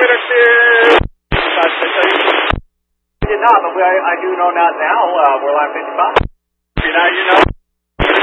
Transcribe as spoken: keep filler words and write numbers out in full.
Leadership. I did not, but we, I, I do know not now. Uh, we're line fifty-five. Now you know.